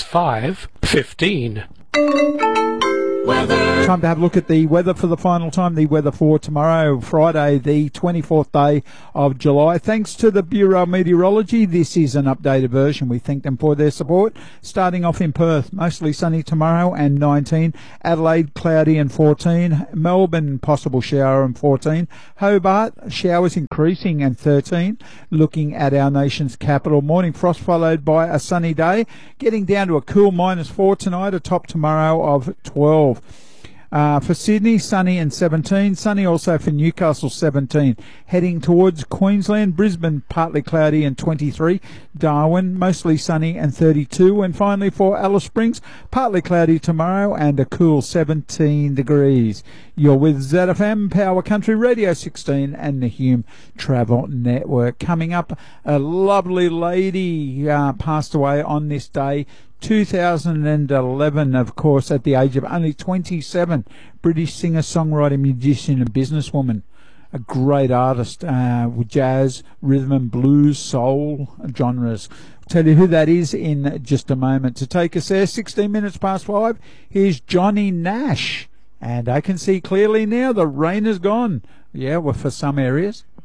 5:15. Time to have a look at the weather for the final time. The weather for tomorrow, Friday, the 24th day of July. Thanks to the Bureau of Meteorology, this is an updated version. We thank them for their support. Starting off in Perth, mostly sunny tomorrow and 19. Adelaide, cloudy and 14. Melbourne, possible shower and 14. Hobart, showers increasing and 13. Looking at our nation's capital, morning frost followed by a sunny day. Getting down to a cool -4 tonight, a top tomorrow of 12. For Sydney, sunny and 17. Sunny also for Newcastle, 17. Heading towards Queensland, Brisbane, partly cloudy and 23. Darwin, mostly sunny and 32. And finally for Alice Springs, partly cloudy tomorrow and a cool 17 degrees. You're with ZFM, Power Country Radio 16 and the Hume Travel Network. Coming up, a lovely lady passed away on this day. 2011, of course, at the age of only 27, British singer, songwriter, musician and businesswoman. A great artist with jazz, rhythm and blues, soul genres. I'll tell you who that is in just a moment. To take us there, 16 minutes past 5, here's Johnny Nash. And I can see clearly now the rain is gone. Yeah, well, for some areas.